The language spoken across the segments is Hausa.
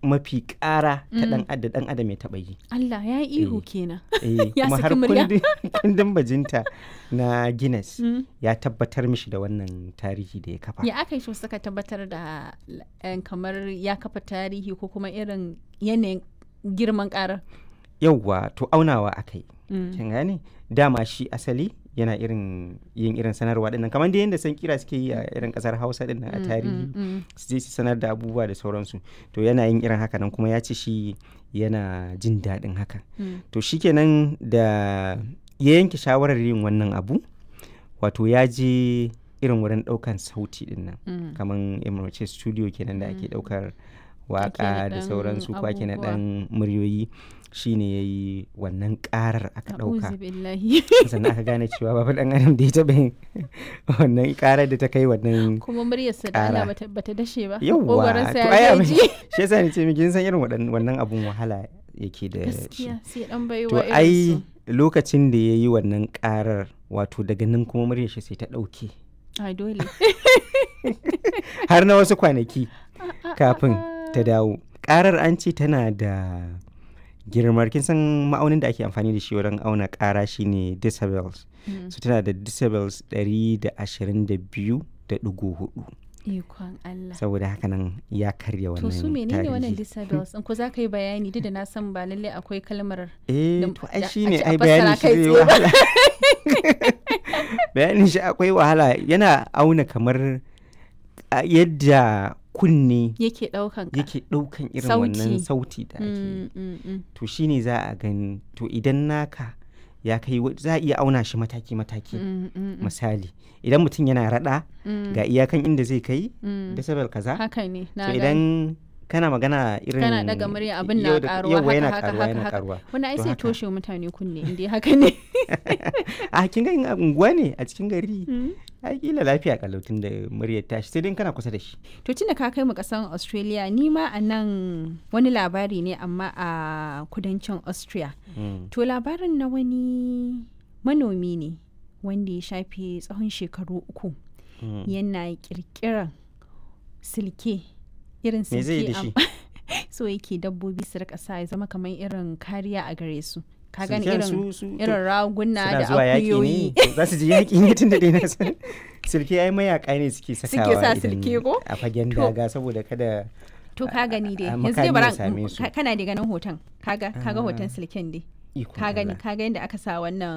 mafi ƙara ta ɗan adam ya taɓa yi. Allah ya yi ihu kenan. Ya kuma har saki murya. kundin bajinta na Guinness ya tabbatar mishi da wannan tarihi da ya kafa. Ya aka yi shi suka tabbatar da kamar ya kafa tarihi ko kuma irin yanayin girman ƙarar? Yauwa to aunawa aka yi. Kin gane? Dama shi asali yana yin irin sanarwa dinnan kamar da yadda san kira suke yi a irin kasar Hausa dinnan a tarihi su je su sanar da abubuwa da sauransu, to yana yin irin haka nan kuma ya ce shi yana jin daɗin haka. To shikenan da ya yanke shawarar yin wannan abu, wato ya je irin wurin ɗaukan sauti dinnan kamar emirce studio kenan da ake ɗaukar waka da sauransu ko ake na ɗan muryoyi, shine ya yi wannan karar aka ɗauka sannan aka gane cewa babu ɗan adam da ya taɓa yin wannan karar da ta kai wannan kuma muryarsa da Allah bata dashe ba. Yawwa to ai abin shi yasa ni ce miki san irin wannan abun wahala yake da shi. Gaskiya sai dan baiwa to ai lokacin da ya yi wannan karar wato daga nan kuma muryar shi sai ta ɗauke. Ai dole. Har na wasu kwanaki kafin ta dawo. Karar an ce tana da girmar, kin san ma'aunin da ake amfani da shi wurin auna kara shine decibels. So tana da decibels 122.4. Ikon Allah. Saboda haka nan ya karya wannan tarihi. To su menene wannan decibels? In ko za ka yi bayani duk da na san ba lalle akwai kalmar to ai shine ai bayanin shi zai wahala. Bayanin shi akwai wahala, yana auna kamar yadda kunne yake daukan irin wannan sauti da ake to shine za a gani. To idan naka ya kai za a iya auna shi mataki-mataki. Misali idan mutum yana rada ga iyakan inda zai kai decibel kaza, haka ne so idan kana magana irin kana daga murya abin na karuwa yawa yana karuwa wani ai sai toshe mutane kunne inda haka ne. A kin ga unguwa ne a cikin gari ai kila lafiya kalautin da muryar tashi sai dai kana kusa da shi. To tunda ka kai mu kasan Australia, ni ma a nan wani labari ne amma a kudancin Austria. To labarin na wani manomi ne wanda ya shafe tsawon shekaru 3 yana kirkiran silke, irin silke so yake dabbobi su rika sa ya zama kamar irin kariya a gare su. Ka gani irin raguna da akuyoyi za su ji yaƙi ne tun da dai na san silke ai mayaka ne suke sakawa idan a fagen daga saboda kada to ka gani dai yanzu dai bara kana da ganin hoton kaga hoton silken dai ka gani yadda aka sa wannan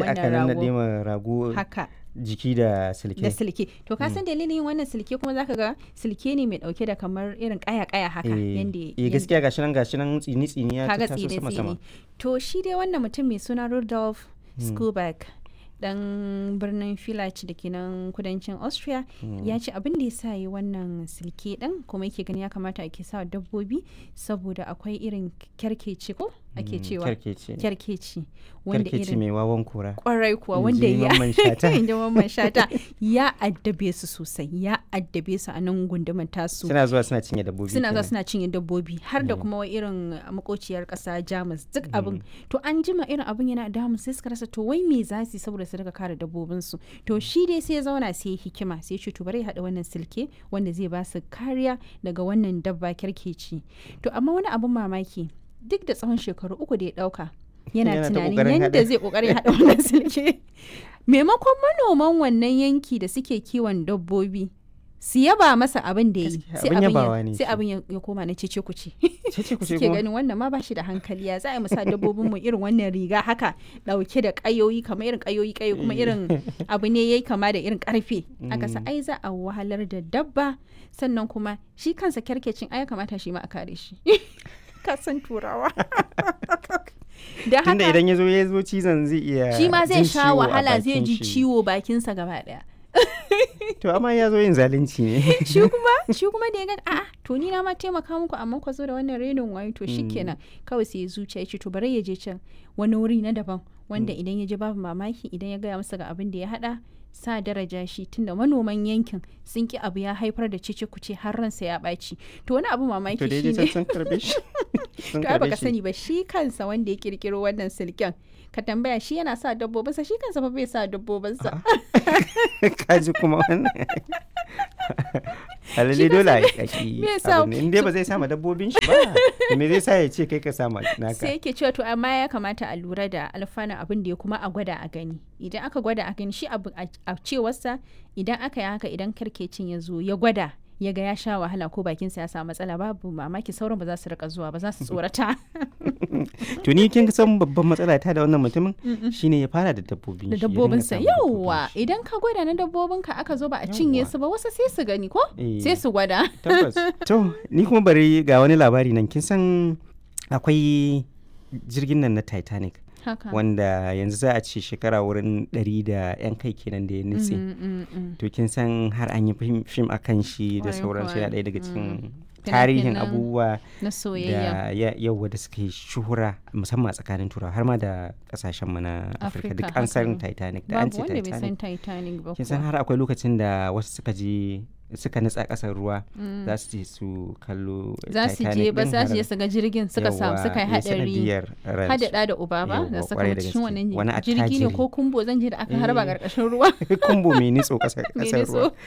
rago haka jiki da silke. To ka san dalilin yin wannan silke kuma zaka ga silke ne mai dauke da kamar irin kaya haka yanda gaskiya gashi nan tsini ya taso sama. To shi dai wannan mutum mai suna Rudolf Skuback dan birnin Villach da ke nan kudancin Austria ya ce abin da ya sa yi wannan silke din kuma yake gani ya kamata ake sa dabbobi saboda akwai irin kyarkeci ko ake cewa kyarkeci wanda irin mai wawan kura kwarai kuwa wanda ya inda Mamman Shata ya addabe su sosai, ya addabe su a nan gundumar tasu. Suna zuwa suna cinye dabbobi har da kuma irin makociyar kasa Jamus duk abin. To an jima irin abin yana damu sai suka rasa to wai me za su saboda su daga kare dabbobinsu. To shi dai sai ya zauna sai hikima sai ya ce to bari ya haɗa wannan silke wanda zai ba su kariya daga wannan dabba kyarkeci. To amma wani abin mamaki duk da tsawon shekaru 3 da ya ɗauka yana tunanin yadda zai ƙoƙarin haɗa wannan silke. Maimakon manoman wannan yanki da suke kiwon dabbobi su yaba masa abin da ya yi sai abin ya koma na cece kuce. Suke ganin wannan ma ba shi da hankali, ya za a yi musa dabbobin mu irin wannan riga haka dauke da kayoyi kamar irin kayoyi kuma irin abu ne yayi kama da irin karfe aka sa ai za a wahalar da dabba, sannan kuma shi kansa kyarkecin ai kamata shi ma a kare shi. Ka san turawa. Da haka tunda idan ya zo cizon zai iya shi ma zai sha wahala, zai ji ciwo bakinsa gaba daya. To amma ya zo yin zalunci ne. shi kuma da ya ga a'a to ni na ma taimaka muku amma ku zo da wannan renin wayo to shikenan kawai sai ya zuciya ya ce to bari ya je can wani wuri na daban wanda idan ya je babu mamaki idan ya gaya masa ga abin da ya hada sa daraja shi tunda manoman yankin sun ki abu ya haifar da cece kuce har ransa ya ɓaci. To wani abu mamaki shi ne sun karbe shi. To ai baka sani ba shi kansa wanda ya kirkiro wannan silken ka tambaya shi yana sa dabbobinsa, shi kansa fa bai sa dabbobinsa. Kaji kuma wannan alalle dole a me yasa- abin in dai ba zai sama dabbobin shi ba to me zai sa ya ce kai ka sama naka. sai yake cewa to amma ya kamata a lura da alfanun abin da ya kuma a gwada a gani, idan aka gwada a gani shi abu a cewarsa idan aka yi haka, idan karkecin ya zo ya gwada ya ga ya sha wahala ko bakinsa ya samu matsala, babu mamaki sauran ba za su rika zuwa ba, za su tsorata. To ni kin san babban matsala ta da wannan mutumin shine ya fara da dabbobin da shi, ya dinga dabbobinsa samun yauwa dabbobin shi. idan ka gwada na dabbobinka aka zo ba a cinye su ba, wasu sai su gani ko Eh. sai su gwada. Tabbas. To ni kuma bari ga wani labari nan, kin san akwai jirgin nan na Titanic haka wanda yanzu za a ce shekara wurin 100 da 'yan kai kenan da ya nutse. To kin san har an yi fim a kan shi da Kwarai sauransu, kuwa. yana ɗaya daga cikin Fina-finan tarihin abubuwa na soyayya. da yau da suka yi shuhura musamman a tsakanin turawa har ma da kasashen mu na Afirka, Afirka, duk an san haka ne. Titanic da an Babu ce wanda bai san Titanic. Titanic ba Kin san kuwa. har akwai lokacin da wasu suka nutsa ƙasar ruwa za su je su kallo Za su je Titanic ba din za su har- je su ga jirgin suka samu Yawwa, suka yi ya hadari. sanadiyar ransu. Hada da da uba ba da Yawwa, suka kwarai da mutu cikin gaske. wannan Wani jirgi ne attajiri. ko kumbo zan je da aka Eh. harba karkashin ruwa. Kumbo mai nitso ƙasar Me ƙasar ne ruwa. so?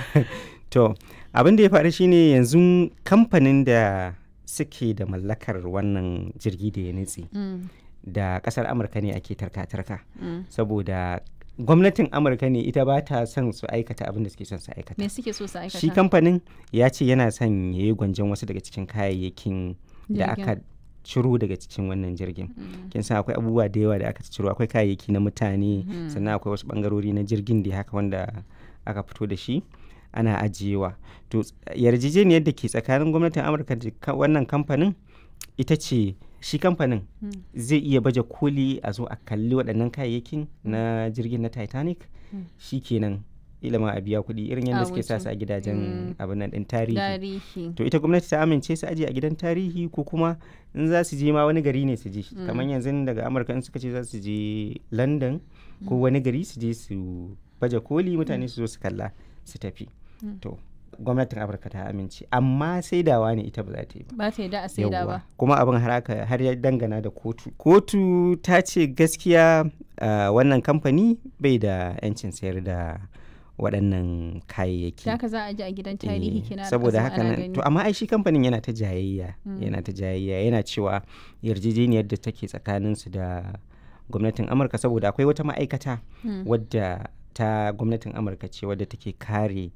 To abin da ya faru shine yanzu kamfanin da suke da mallakar wannan jirgi da ya nutse Mm, da ƙasar Amurka ne ake tarka-tarka mm. saboda gwamnatin Amurka ne ita ba ta son su aikata abin da suke son su aikata. Me suke so su Shi aikata? kamfanin ya ce yana son ya yi gwanjon wasu daga cikin kayayyakin da Jirgin. aka ciro daga cikin wannan jirgin. Mm, Kin san akwai abubuwa da yawa da aka ciro, akwai kayayyaki na mutane sannan akwai wasu bangarori na jirgin da haka wanda aka fito da shi ana ajiyewa. To yarjejeniyar da ke tsakanin gwamnatin Amurka da wannan kamfanin ita ce shi kamfanin zai iya baje koli a zo a kalli waɗannan kayayyakin na jirgin na Titanic, shi kenan ilama a biya kuɗi irin yadda A suke sa wuce. su a gidajen abin nan ɗin tarihi. Tarihi. To ita gwamnati ta amince su aje a gidan tarihi ko kuma in za su je ma wani gari ne su je, kamar yanzu daga Amurka in suka ce za su je London ko wani gari su je su baje koli mutane su zo su kalla su tafi. To gwamnatin Amurka ta amince amma saidawa ne ita ba za ta yi ba. Ba ta yi da a saida Yawwa. ba. Kuma abin har ya dangana da kotu ta ce gaskiya wannan kamfani bai da 'yancin sayar da waɗannan kayayyaki. Da haka za a je a gidan tarihi Eh, kina saboda haka nan to amma ai shi kamfanin yana ta jayayya yana cewa yarjejeniyar da take tsakanin su da gwamnatin Amurka, saboda akwai wata ma'aikata wadda ta gwamnatin Amurka ce wadda take kare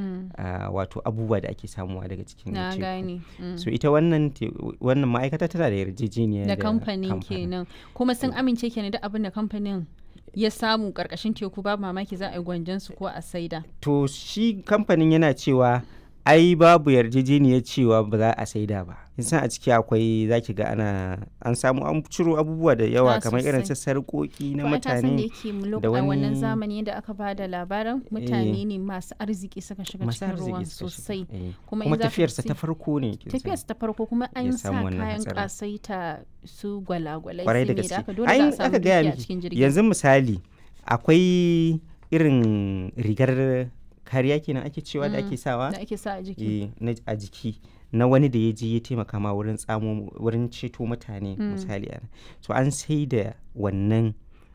wato abubuwa da ake samuwa daga cikin na teku. gane. So ita wannan ma'aikata tana da yarjejeniya Da kamfanin kenan kuma sun amince kenan duk abin da kamfanin ya samu karkashin teku babu mamaki za a yi gwanjon su ko a saida. To shi kamfanin yana cewa ai babu yarjejeniyar cewa ba za a saida ba. San a ciki akwai zaki ga an samu an ciro abubuwa da yawa kamar irin su sarƙoƙi na mutane da wannan zamani da aka ba da labarin mutane ne masu arziki suka shiga cikin ruwan sosai kuma tafiyarsa ta farko ne tafiyarsa ta farko kuma an sa kayan kasaita su gwalagwalai kwarai da su ne da gaske aka dole za a samu dukiya a cikin jirgin. Yanzu misali akwai irin rigar kariya kenan ake cewa da ake sawa da ake sa a jiki a jiki na wani da ya je ya taimaka ma wurin ceto mutane misali so an sai da wannan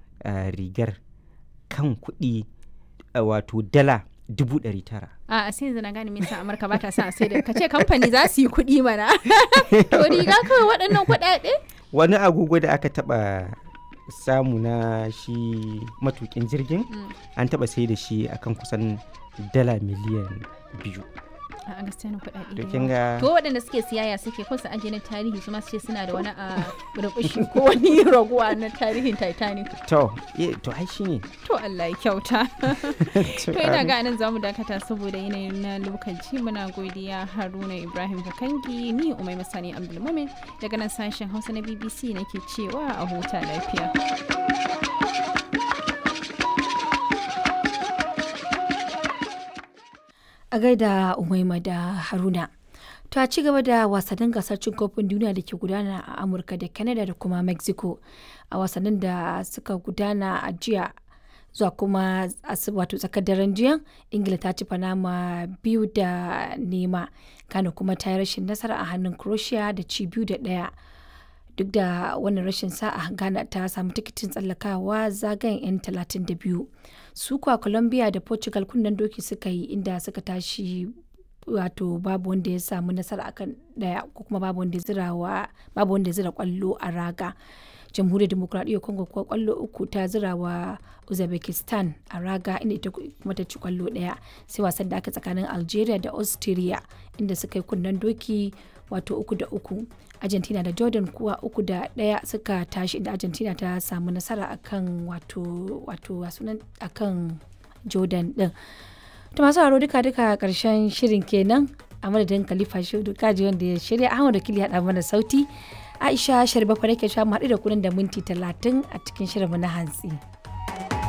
rigar kan kuɗi wato dala 900,000. A sai zana gane me yasa Amurka ba ta sa a sai da kace kamfani za su yi kuɗi mana to riga kawai waɗannan kuɗaɗe. Wani agogo da aka taɓa samu na shi matukin jirgin an taɓa sai da shi akan kusan dala miliyan 2. A gaskiya na kuɗaɗe To da kin yawa. ga To waɗanda suke siyaya suke ko su aje na tarihi su ma su ce suna da wani a rubushi ko wani raguwa na tarihin Titanic. to ai shine To Allah ya kyauta. To ina ga anan zamu dakata saboda yanayin na lokaci. Muna godiya Haruna Ibrahim Kakangi, ni Umai Masani Abdulmumin daga nan sashen Hausa na BBC nake cewa a huta lafiya. A gaida Umaima da Haruna. To a ci gaba da wasannin gasar cin kofin duniya da ke gudana a Amurka da Canada da kuma Mexico. A wasannin da suka gudana a jiya zuwa kuma wato tsakar daren jiya, Ingila ta ci Panama 2-0, Kano kuma ta yi rashin nasara a hannun Croatia da ci 2-1. Duk da wannan rashin sa'a, Ghana ta samu tikitin tsallakawa zagayen 'yan 32. Su kuwa Colombia da Portugal kunnen doki suka yi, inda suka tashi wato babu wanda ya samu nasara akan daya, ko kuma babu wanda ya zira kwallo a raga. Jamhuriyar Demokuraɗiyyar Congo kuwa kwallo 3 ta zira wa Uzbekistan a raga, inda ita kuma ta ci kwallo 1. Sai wasan da aka tsakanin Algeria da Austria, inda suka yi kunnen doki wato 3-3. Argentina da Jordan kuwa 3-1 suka tashi, inda Argentina ta samu nasara akan akan Jordan din. To masu haro duka karshen shirin kenan, a madadin Khalifa Shehu Kaji wanda ya shirya, Ahmad Wakili ya mana sauti, Aisha Sharbafa nake cewa mu haɗu da ku nan da minti 30 a cikin shirin mu na hantsi.